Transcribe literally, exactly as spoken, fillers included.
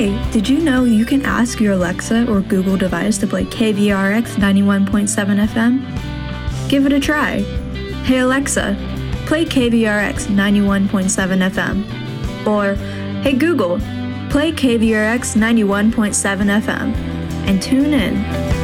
Hey, did you know you can ask your Alexa or Google device to play K V R X ninety-one point seven F M? Give it a try. Hey Alexa, play K V R X ninety-one point seven F M. Or, hey Google, play K V R X ninety-one point seven F M. And tune in.